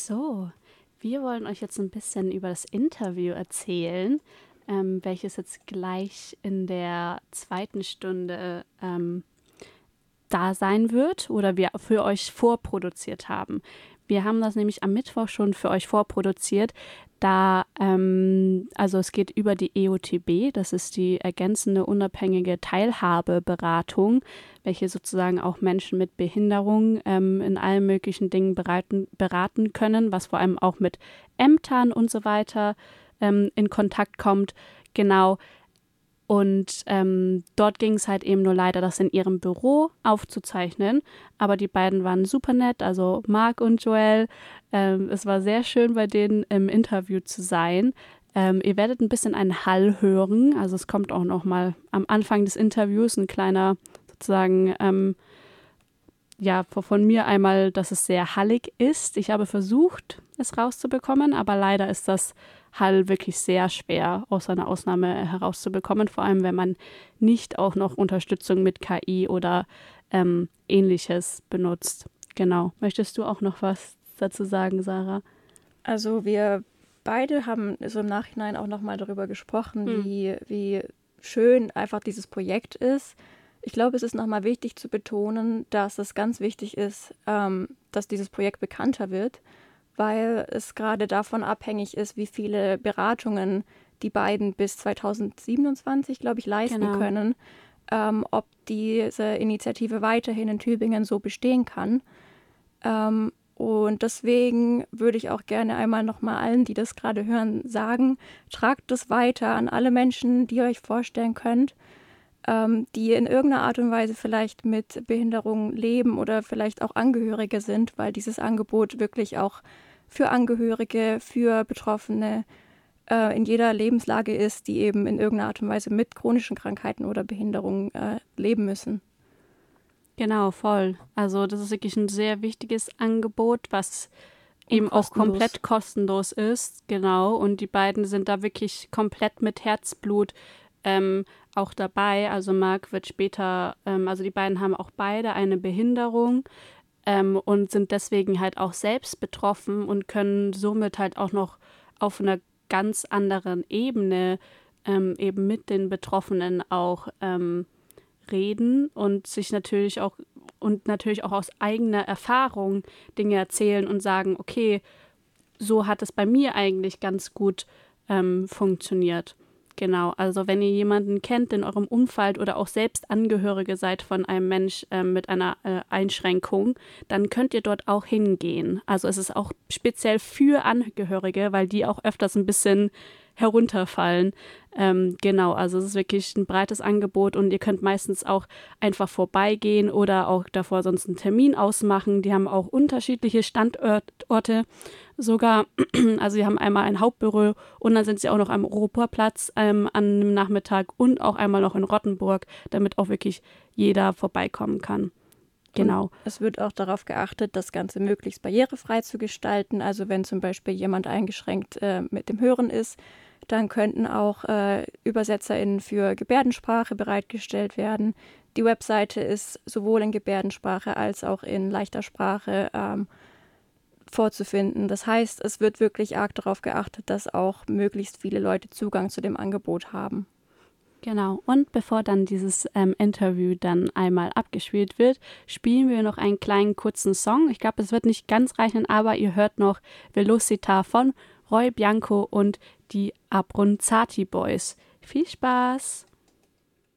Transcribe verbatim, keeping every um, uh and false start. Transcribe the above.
So, wir wollen euch jetzt ein bisschen über das Interview erzählen, ähm, welches jetzt gleich in der zweiten Stunde ähm, da sein wird oder wir für euch vorproduziert haben. Wir haben das nämlich am Mittwoch schon für euch vorproduziert, da, ähm, also es geht über die E O T B, das ist die ergänzende unabhängige Teilhabeberatung, welche sozusagen auch Menschen mit Behinderung ähm, in allen möglichen Dingen beraten, beraten können, was vor allem auch mit Ämtern und so weiter ähm, in Kontakt kommt. Genau. Und ähm, dort ging es halt eben nur leider, das in ihrem Büro aufzuzeichnen. Aber die beiden waren super nett, also Marc und Joel. Ähm, es war sehr schön, bei denen im Interview zu sein. Ähm, ihr werdet ein bisschen einen Hall hören. Also es kommt auch noch mal am Anfang des Interviews ein kleiner, sozusagen, ähm, ja, von mir einmal, dass es sehr hallig ist. Ich habe versucht, es rauszubekommen, aber leider ist das Hall wirklich sehr schwer aus einer Ausnahme herauszubekommen, vor allem wenn man nicht auch noch Unterstützung mit K I oder ähm, Ähnliches benutzt. Genau. Möchtest du auch noch was dazu sagen, Sarah? Also wir beide haben so im Nachhinein auch nochmal darüber gesprochen, Hm. wie, wie schön einfach dieses Projekt ist. Ich glaube, es ist nochmal wichtig zu betonen, dass es ganz wichtig ist, ähm, dass dieses Projekt bekannter wird, weil es gerade davon abhängig ist, wie viele Beratungen die beiden bis zweitausendsiebenundzwanzig, glaube ich, leisten Genau. können, ähm, ob diese Initiative weiterhin in Tübingen so bestehen kann. Ähm, und deswegen würde ich auch gerne einmal nochmal allen, die das gerade hören, sagen, tragt das weiter an alle Menschen, die ihr euch vorstellen könnt, ähm, die in irgendeiner Art und Weise vielleicht mit Behinderung leben oder vielleicht auch Angehörige sind, weil dieses Angebot wirklich auch für Angehörige, für Betroffene äh, in jeder Lebenslage ist, die eben in irgendeiner Art und Weise mit chronischen Krankheiten oder Behinderungen äh, leben müssen. Genau, voll. Also das ist wirklich ein sehr wichtiges Angebot, was Und eben auch kostenlos. komplett kostenlos ist. Genau. Und die beiden sind da wirklich komplett mit Herzblut ähm, auch dabei. Also Marc wird später, ähm, also die beiden haben auch beide eine Behinderung ähm, und sind deswegen halt auch selbst betroffen und können somit halt auch noch auf einer ganz anderen Ebene ähm, eben mit den Betroffenen auch ähm, reden und sich natürlich auch und natürlich auch aus eigener Erfahrung Dinge erzählen und sagen, okay, so hat es bei mir eigentlich ganz gut ähm, funktioniert. Genau, also wenn ihr jemanden kennt in eurem Umfeld oder auch selbst Angehörige seid von einem Mensch ähm, mit einer äh, Einschränkung, dann könnt ihr dort auch hingehen. Also es ist auch speziell für Angehörige, weil die auch öfters ein bisschen herunterfallen. Ähm, genau, also es ist wirklich ein breites Angebot und ihr könnt meistens auch einfach vorbeigehen oder auch davor sonst einen Termin ausmachen. Die haben auch unterschiedliche Standorte sogar. Also sie haben einmal ein Hauptbüro und dann sind sie auch noch am Europaplatz ähm, an einem Nachmittag und auch einmal noch in Rottenburg, damit auch wirklich jeder vorbeikommen kann. Genau. Und es wird auch darauf geachtet, das Ganze möglichst barrierefrei zu gestalten. Also wenn zum Beispiel jemand eingeschränkt äh, mit dem Hören ist, dann könnten auch äh, ÜbersetzerInnen für Gebärdensprache bereitgestellt werden. Die Webseite ist sowohl in Gebärdensprache als auch in leichter Sprache ähm, vorzufinden. Das heißt, es wird wirklich arg darauf geachtet, dass auch möglichst viele Leute Zugang zu dem Angebot haben. Genau. Und bevor dann dieses ähm, Interview dann einmal abgespielt wird, spielen wir noch einen kleinen kurzen Song. Ich glaube, es wird nicht ganz reichen, aber ihr hört noch Velocita von Roy Bianco und die Abronzati Boys. Viel Spaß!